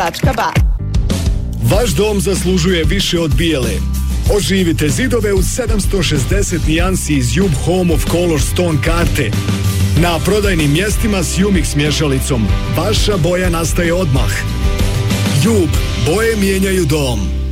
Jub.ba. Vaš dom zaslužuje više od bijele. Oživite zidove uz 760 nijansi iz Jub Home of Color Stone karte. Na prodajnim mjestima s Umix mješalicom vaša boja nastaje odmah. Jub, boje mijenjaju dom.